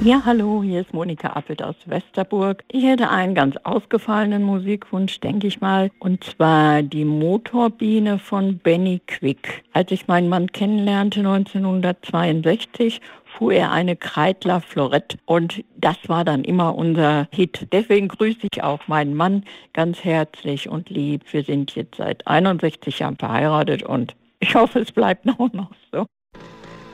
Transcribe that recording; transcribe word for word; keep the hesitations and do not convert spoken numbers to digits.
Ja, hallo, hier ist Monika Appelt aus Westerburg. Ich hätte einen ganz ausgefallenen Musikwunsch, denke ich mal, und zwar die Motorbiene von Benny Quick. Als ich meinen Mann kennenlernte neunzehnhundertzweiundsechzig, fuhr er eine Kreidler Florett und das war dann immer unser Hit. Deswegen grüße ich auch meinen Mann ganz herzlich und lieb. Wir sind jetzt seit einundsechzig Jahren verheiratet und ich hoffe, es bleibt auch noch so.